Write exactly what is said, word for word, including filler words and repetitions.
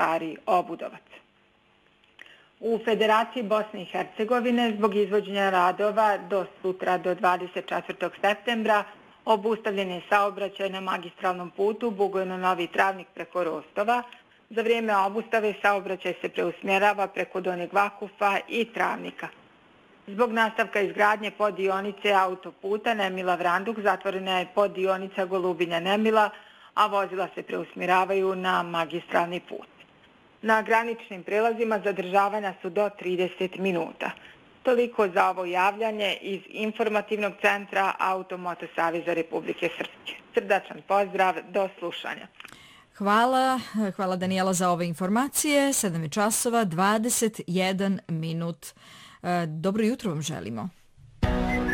Stari Obudovac. U Federaciji Bosne i Hercegovine zbog izvođenja radova do sutra do dvadeset četvrtog septembra obustavljen je saobraćaj na magistralnom putu Bugojno-Novi Travnik preko Rostova. Za vrijeme obustave saobraćaj se preusmjerava preko Donjeg Vakufa i Travnika. Zbog nastavka izgradnje poddionice autoputa Nemila-Vranduk zatvorena je poddionica Golubinja-Nemila, a vozila se preusmjeravaju na magistralni put. Na graničnim prelazima zadržavanja su do trideset minuta. Toliko za ovo javljanje iz informativnog centra Automoto Saveza Republike Srpske. Srdačan pozdrav, do slušanja. Hvala, hvala Danijela za ove informacije. sedam časova, dvadeset jedan minut. Dobro jutro vam želimo.